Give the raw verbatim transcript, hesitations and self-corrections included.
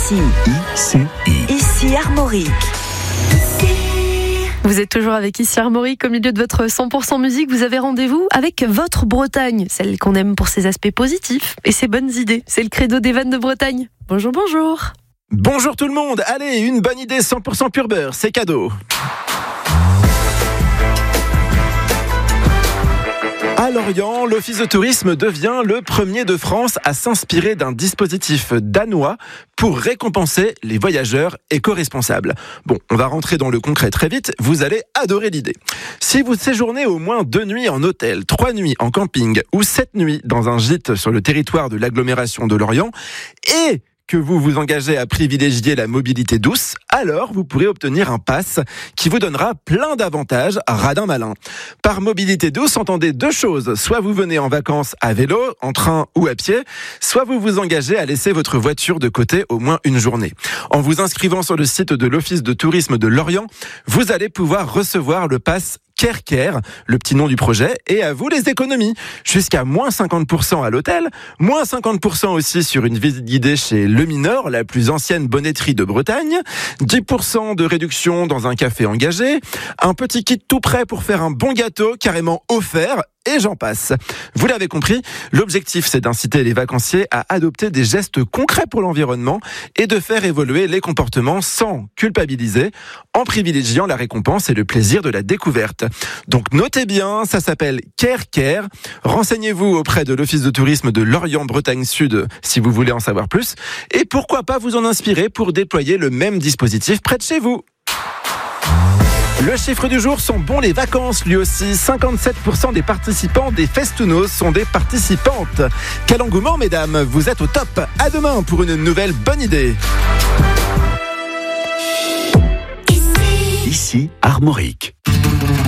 Ici. Ici. Ici Armorique. Vous êtes toujours avec Ici Armorique, au milieu de votre cent pour cent musique. Vous avez rendez-vous avec votre Bretagne, celle qu'on aime pour ses aspects positifs et ses bonnes idées. C'est le credo des vannes de Bretagne. Bonjour, bonjour. Bonjour tout le monde. Allez, une bonne idée cent pour cent pur beurre, c'est cadeau. À Lorient, l'Office de tourisme devient le premier de France à s'inspirer d'un dispositif danois pour récompenser les voyageurs éco-responsables. Bon, on va rentrer dans le concret très vite, vous allez adorer l'idée. Si vous séjournez au moins deux nuits en hôtel, trois nuits en camping ou sept nuits dans un gîte sur le territoire de l'agglomération de Lorient et que vous vous engagez à privilégier la mobilité douce, alors vous pourrez obtenir un pass qui vous donnera plein d'avantages radin malin. Par mobilité douce, entendez deux choses. Soit vous venez en vacances à vélo, en train ou à pied, soit vous vous engagez à laisser votre voiture de côté au moins une journée. En vous inscrivant sur le site de l'Office de tourisme de Lorient, vous allez pouvoir recevoir le pass Care, le petit nom du projet, et à vous les économies. Jusqu'à moins cinquante pour cent à l'hôtel, moins cinquante pour cent aussi sur une visite guidée chez Le Mineur, la plus ancienne bonneterie de Bretagne, dix pour cent de réduction dans un café engagé, un petit kit tout prêt pour faire un bon gâteau carrément offert, et j'en passe. Vous l'avez compris, l'objectif c'est d'inciter les vacanciers à adopter des gestes concrets pour l'environnement et de faire évoluer les comportements sans culpabiliser, en privilégiant la récompense et le plaisir de la découverte. Donc notez bien, ça s'appelle Care Care. Renseignez-vous auprès de l'Office de tourisme de Lorient-Bretagne Sud si vous voulez en savoir plus. Et pourquoi pas vous en inspirer pour déployer le même dispositif près de chez vous. Le chiffre du jour sont bons les vacances, lui aussi. cinquante-sept pour cent des participants des Festounos sont des participantes. Quel engouement, mesdames, vous êtes au top. À demain pour une nouvelle bonne idée. Ici Armorique.